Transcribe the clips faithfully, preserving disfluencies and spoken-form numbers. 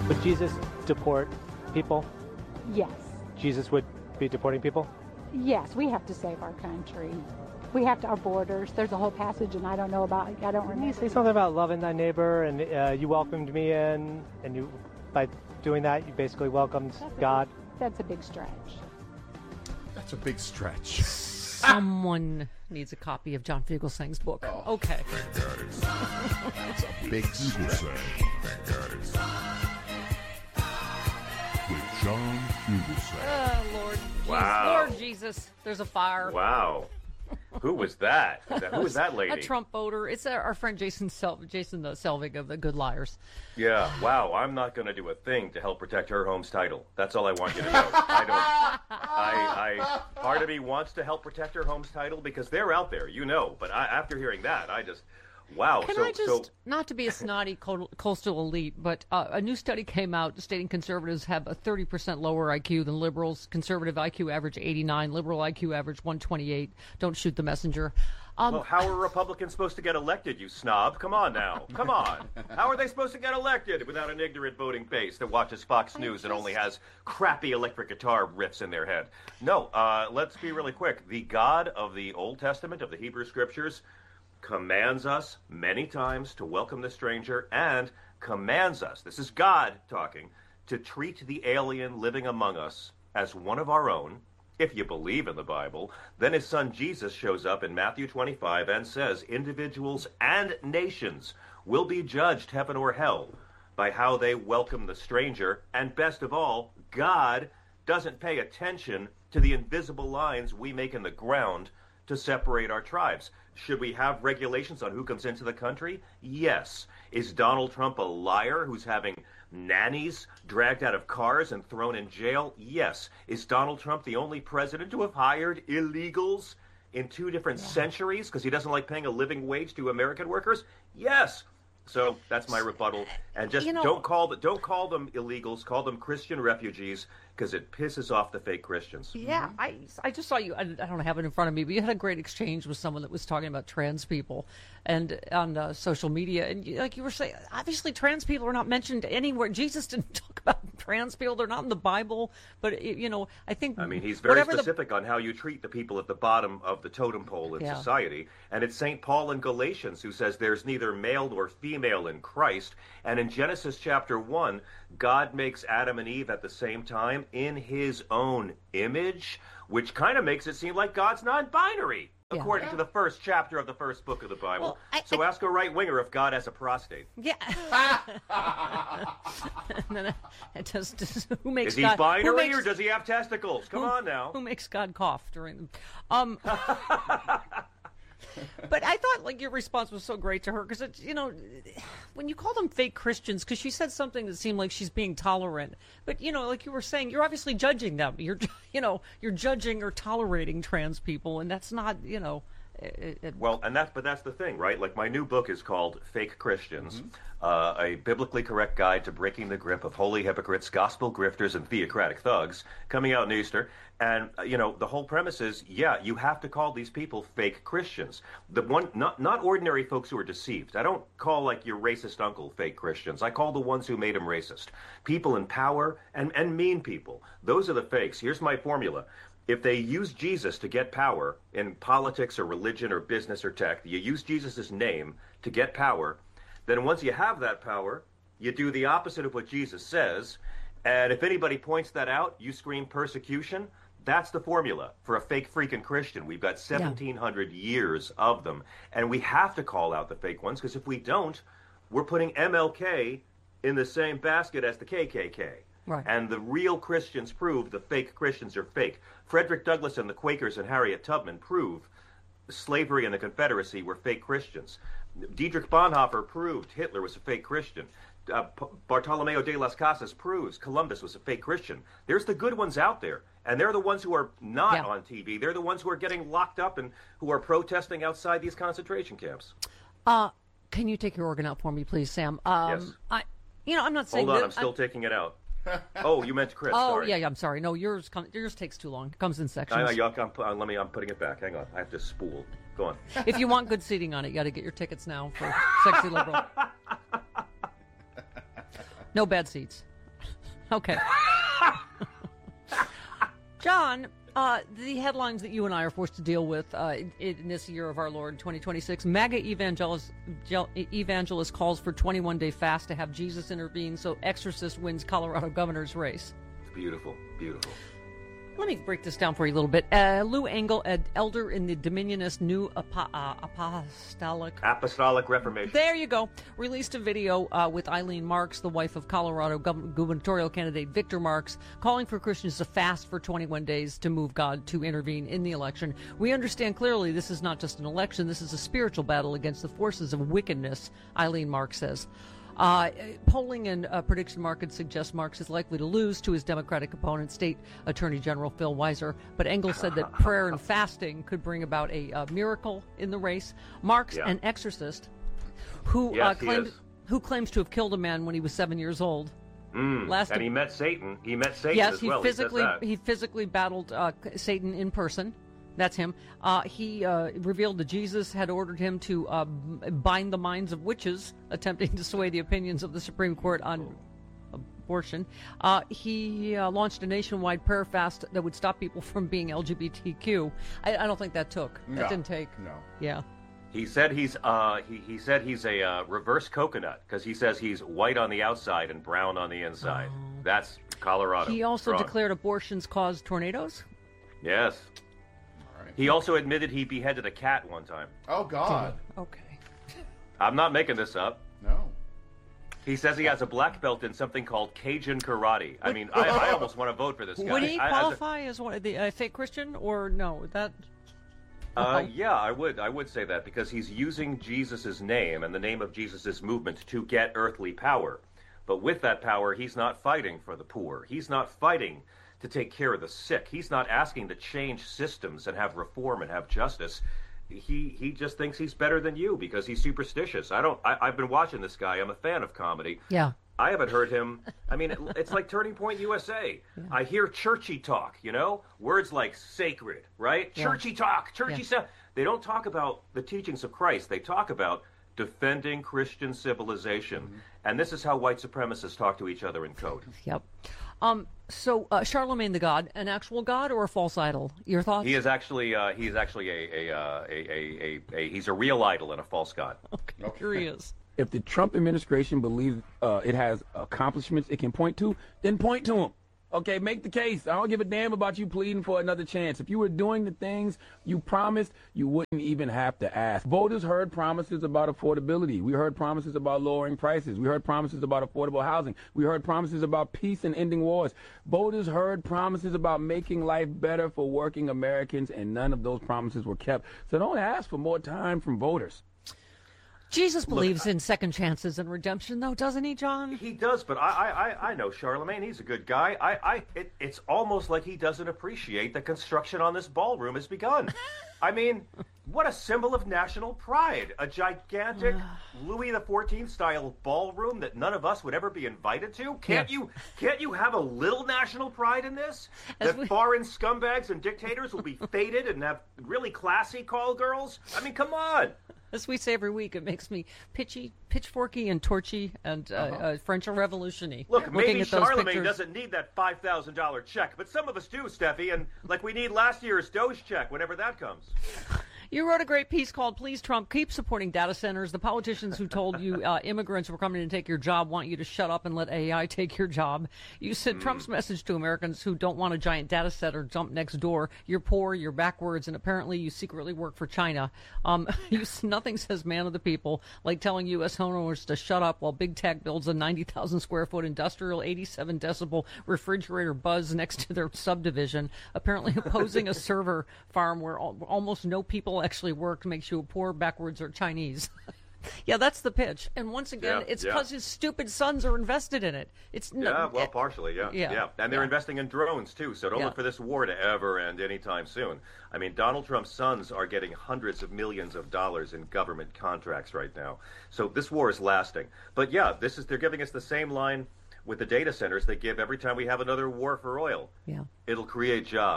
Would Jesus deport people? Yes. Jesus would be deporting people? Yes, we have to save our country. We have to, our borders. There's a whole passage, and I don't know about, I don't remember. Can you say something about loving thy neighbor, and uh, you welcomed me in, and you, by doing that, you basically welcomed That's God? A big, that's a big stretch. That's a big stretch. Someone needs a copy of John Fugelsang's book. Oh. Okay. It's a big stretch. With John Fugelsang. Oh, Lord. Wow. Lord Jesus. There's a fire. Wow. Who was that? Who was that lady? A Trump voter. It's our friend Jason Sel- Jason uh, Selvig of the Good Liars. Yeah, wow, I'm not going to do a thing to help protect her home's title. That's all I want you to know. I don't, I, I, part of me wants to help protect her home's title because they're out there, you know, but I, after hearing that, I just, wow. Can so, I just, so, not to be a snotty co- coastal elite, but uh, a new study came out stating conservatives have a thirty percent lower I Q than liberals. Conservative I Q average eighty-nine, liberal I Q average one twenty-eight. Don't shoot the messenger. Um, well, how are Republicans supposed to get elected, you snob? Come on now. Come on. How are they supposed to get elected without an ignorant voting base that watches Fox News just... and only has crappy electric guitar riffs in their head? No, uh, let's be really quick. The God of the Old Testament, of the Hebrew Scriptures, commands us many times to welcome the stranger and commands us, this is God talking, to treat the alien living among us as one of our own. If you believe in the Bible, then his son Jesus shows up in Matthew twenty-five and says individuals and nations will be judged, heaven or hell, by how they welcome the stranger. And best of all, God doesn't pay attention to the invisible lines we make in the ground to separate our tribes. Should we have regulations on who comes into the country? Yes. Is Donald Trump a liar who's having nannies dragged out of cars and thrown in jail? Yes. Is Donald Trump the only president to have hired illegals in two different yeah. centuries because he doesn't like paying a living wage to American workers? Yes. So that's my rebuttal. And just you know, don't call the, don't call them illegals. Call them Christian refugees because it pisses off the fake Christians. Yeah, mm-hmm. I, I just saw you. I, I don't have it in front of me, but you had a great exchange with someone that was talking about trans people and on uh, social media. And you, like you were saying, obviously trans people are not mentioned anywhere. Jesus didn't talk about trans people. They're not in the Bible. But, it, you know, I think... I mean, he's very specific the... on how you treat the people at the bottom of the totem pole in yeah. society. And it's Saint Paul in Galatians who says there's neither male nor female in Christ. And in Genesis chapter one, God makes Adam and Eve at the same time in his own image, which kind of makes it seem like God's non-binary, yeah. according yeah. to the first chapter of the first book of the Bible. Well, I, so I, ask a right-winger if God has a prostate. Yeah. and then it just, just, who makes Is he God, binary makes, or does he have testicles? Come who, on now. Who makes God cough during them? Um, But I thought, like, your response was so great to her because, you know, when you call them fake Christians, because she said something that seemed like she's being tolerant. But, you know, like you were saying, you're obviously judging them. You're, you know, you're judging or tolerating trans people, and that's not, you know. It, it... Well, and that's, but that's the thing, right? Like, my new book is called Fake Christians, mm-hmm. uh, a biblically correct guide to breaking the grip of holy hypocrites, gospel grifters, and theocratic thugs, coming out in Easter. And, uh, you know, the whole premise is, yeah, you have to call these people fake Christians. The one, not, not ordinary folks who are deceived. I don't call, like, your racist uncle fake Christians. I call the ones who made him racist. People in power and, and mean people. Those are the fakes. Here's my formula. If they use Jesus to get power in politics or religion or business or tech, you use Jesus' name to get power, then once you have that power, you do the opposite of what Jesus says. And if anybody points that out, you scream persecution. That's the formula for a fake freaking Christian. We've got seventeen hundred yeah. years of them. And we have to call out the fake ones, because if we don't, we're putting M L K in the same basket as the K K K. Right. And the real Christians prove the fake Christians are fake. Frederick Douglass and the Quakers and Harriet Tubman prove slavery and the Confederacy were fake Christians. Dietrich Bonhoeffer proved Hitler was a fake Christian. Uh, P- Bartolomeo de las Casas proves Columbus was a fake Christian. There's the good ones out there, and they're the ones who are not yeah. on T V. They're the ones who are getting locked up and who are protesting outside these concentration camps. Uh, can you take your organ out for me, please, Sam? Um, yes. I, you know, I'm not saying Hold on, that, I'm still I'm... taking it out. Oh, you meant Chris. Oh, sorry. yeah, yeah, I'm sorry. No, yours com- yours takes too long. It comes in sections. I, I, I'm, uh, let me, I'm putting it back. Hang on. I have to spool. Go on. If you want good seating on it, you got to get your tickets now for Sexy Liberal. No bad seats. Okay. John, uh, the headlines that you and I are forced to deal with uh, in, in this year of our Lord, twenty twenty-six, MAGA evangelist, gel, evangelist calls for twenty-one day fast to have Jesus intervene, so exorcist wins Colorado governor's race. Beautiful, beautiful. Let me break this down for you a little bit. Uh, Lou Engle, an elder in the Dominionist New Apo- uh, Apostolic... Apostolic Reformation. There you go. Released a video uh, with Eileen Marks, the wife of Colorado gov- gubernatorial candidate Victor Marks, calling for Christians to fast for twenty-one days to move God to intervene in the election. We understand clearly this is not just an election. This is a spiritual battle against the forces of wickedness, Eileen Marks says. Uh, polling and uh, prediction markets suggest Marks is likely to lose to his Democratic opponent, State Attorney General Phil Weiser. But Engel said that prayer and fasting could bring about a uh, miracle in the race. Marks, Yeah. an exorcist, who Yes, uh, he claimed is. who claims to have killed a man when he was seven years old. Mm, Last and he met Satan. He met Satan yes, as he well. physically he, says that. he physically battled uh, Satan in person. That's him. Uh, he uh, revealed that Jesus had ordered him to uh, b- bind the minds of witches, attempting to sway the opinions of the Supreme Court on abortion. Uh, he uh, launched a nationwide prayer fast that would stop people from being L G B T Q. I, I don't think that took. That No. didn't take. No. Yeah. He said he's uh, he, he said he's a uh, reverse coconut because he says he's white on the outside and brown on the inside. That's Colorado. He also Wrong. declared abortions cause tornadoes. Yes. All right. He also admitted he beheaded a cat one time. Oh, God. Okay. I'm not making this up. No. He says he has a black belt in something called Cajun karate. I mean, I, I almost want to vote for this guy. Would he I- as a- qualify as one the uh, fake Christian or no? That. Uh, yeah, I would. I would say that because he's using Jesus' name and the name of Jesus' movement to get earthly power. But with that power, he's not fighting for the poor. He's not fighting to take care of the sick. He's not asking to change systems and have reform and have justice. He he just thinks he's better than you because he's superstitious. I don't. I, I've been watching this guy. I'm a fan of comedy. Yeah. I haven't heard him. I mean, it, it's like Turning Point U S A. Yeah. I hear churchy talk, you know? Words like sacred, right? Yeah. Churchy talk, churchy Yeah. stuff. They don't talk about the teachings of Christ. They talk about defending Christian civilization. Mm-hmm. And this is how white supremacists talk to each other in code. Yep. Um, so, uh, Charlemagne the God, an actual god or a false idol? Your thoughts? He is actually, uh, he's actually a, a, uh, a, a, a, a, he's a real idol and a false god. Okay, here he is. If the Trump administration believes uh, it has accomplishments it can point to, then point to them. Okay, make the case. I don't give a damn about you pleading for another chance. If you were doing the things you promised, you wouldn't even have to ask. Voters heard promises about affordability. We heard promises about lowering prices. We heard promises about affordable housing. We heard promises about peace and ending wars. Voters heard promises about making life better for working Americans, and none of those promises were kept. So don't ask for more time from voters. Jesus believes Look, in second chances and redemption, though, doesn't he, John? He does, but I, I, I know Charlemagne. He's a good guy. I, I, it, it's almost like he doesn't appreciate that construction on this ballroom has begun. I mean, what a symbol of national pride! A gigantic Louis the Fourteenth style ballroom that none of us would ever be invited to. Can't yeah. you? Can't you have a little national pride in this? As that we... foreign scumbags and dictators will be faded and have really classy call girls. I mean, come on. As we say every week, it makes me pitchy, pitchforky, and torchy, and uh, uh-huh. uh, French Revolution-y. Look, maybe at those Charlemagne pictures. doesn't need that five thousand dollars check, but some of us do, Steffi, and like we need last year's Doge check whenever that comes. You wrote a great piece called Please Trump, Keep Supporting Data Centers. The politicians who told you uh, immigrants were coming to take your job want you to shut up and let A I take your job. You said mm. Trump's message to Americans who don't want a giant data center jump next door. You're poor, you're backwards, and apparently you secretly work for China. Um, you, nothing says man of the people like telling U S homeowners to shut up while big tech builds a ninety thousand square foot industrial eighty-seven decibel refrigerator buzz next to their subdivision, apparently opposing a server farm where al- almost no people actually work makes you a poor, backwards, or Chinese. Yeah, that's the pitch. And once again, yeah, it's yeah. because his stupid sons are invested in it. It's Yeah, no, well, it, partially, yeah. Yeah, yeah. And they're yeah. investing in drones, too, so don't Yeah. look for this war to ever end anytime soon. I mean, Donald Trump's sons are getting hundreds of millions of dollars in government contracts right now. So this war is lasting. But yeah, this is they're giving us the same line with the data centers they give every time we have another war for oil. Yeah. It'll create jobs.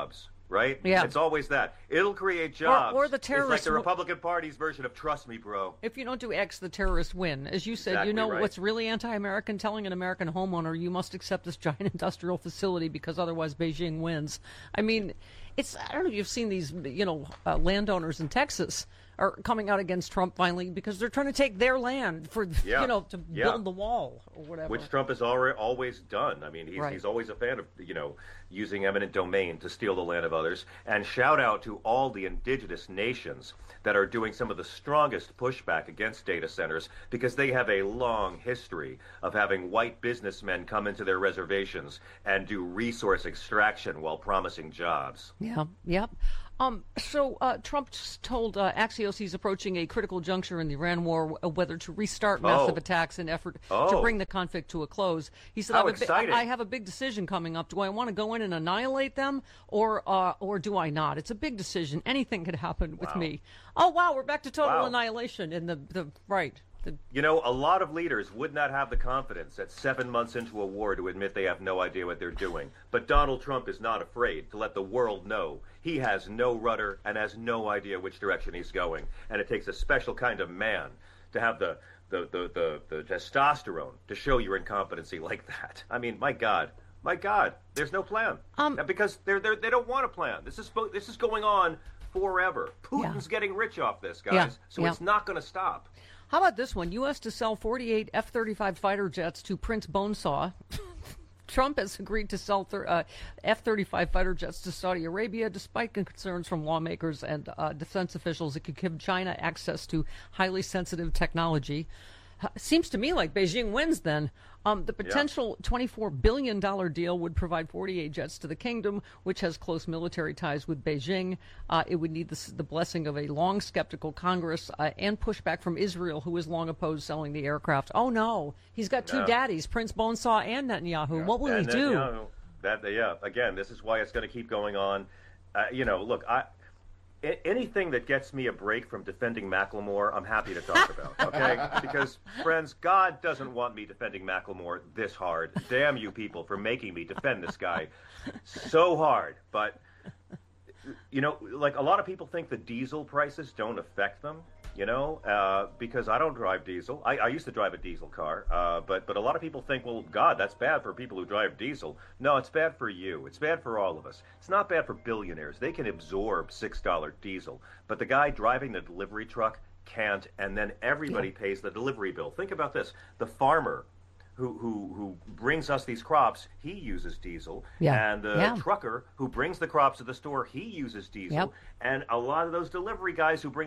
right? Yeah. It's always that. It'll create jobs. or the It's like terrorists the w- Republican Party's version of trust me, bro. If you don't do X, the terrorists win. As you said, Exactly you know right. what's really anti-American? Telling an American homeowner, you must accept this giant industrial facility because otherwise Beijing wins. I mean, it's, I don't know if you've seen these, you know, uh, landowners in Texas are coming out against Trump finally because they're trying to take their land for, Yeah. you know, to Yeah. build the wall or whatever. Which Trump has already always done. I mean, he's, Right. he's always a fan of, you know, using eminent domain to steal the land of others. And shout out to all the indigenous nations that are doing some of the strongest pushback against data centers because they have a long history of having white businessmen come into their reservations and do resource extraction while promising jobs. Yeah, yep. Um, so uh, Trump just told uh, Axios he's approaching a critical juncture in the Iran war, uh, whether to restart massive Oh. attacks in effort to Oh. bring the conflict to a close. He said, How I, have a bi- exciting. I have a big decision coming up. Do I want to go in and annihilate them, or uh, or do I not? It's a big decision. Anything could happen with Wow. me. Oh, wow, we're back to total Wow. annihilation in the, the right. The, You know, a lot of leaders would not have the confidence at seven months into a war to admit they have no idea what they're doing. But Donald Trump is not afraid to let the world know he has no rudder and has no idea which direction he's going. And it takes a special kind of man to have the, the, the, the, the testosterone to show your incompetency like that. I mean, my God. My God, there's no plan. Um, Now, because they're, they're, they don't want a plan. This is, spo- this is going on forever. Putin's Yeah. getting rich off this, guys. Yeah, So yeah. it's not going to stop. How about this one? U S to sell forty-eight F thirty-five fighter jets to Prince Bonesaw. Trump has agreed to sell thir- uh, F thirty-five fighter jets to Saudi Arabia, despite concerns from lawmakers and uh, defense officials it could give China access to highly sensitive technology. Uh, seems to me like Beijing wins then. Um, the potential twenty-four billion dollars deal would provide forty-eight jets to the kingdom, which has close military ties with Beijing. Uh, it would need the, the blessing of a long skeptical Congress uh, and pushback from Israel, who has long opposed selling the aircraft. Oh, no. He's got two No. daddies, Prince Bonesaw and Netanyahu. What will And he then, do? you know, that, yeah, again, this is why it's going to keep going on. Uh, you know, look, I, a- anything that gets me a break from defending Macklemore, I'm happy to talk about, okay? Because, friends, God doesn't want me defending Macklemore this hard. Damn you people for making me defend this guy so hard. But, you know, like a lot of people think the diesel prices don't affect them. You know, uh, because I don't drive diesel. I, I used to drive a diesel car, uh, but but a lot of people think, well, God, that's bad for people who drive diesel. No, it's bad for you. It's bad for all of us. It's not bad for billionaires. They can absorb six dollar diesel, but the guy driving the delivery truck can't, and then everybody pays the delivery bill. Think about this: the farmer who who who brings us these crops, he uses diesel, Yeah. and the Yeah. trucker who brings the crops to the store, he uses diesel, Yep. and a lot of those delivery guys who bring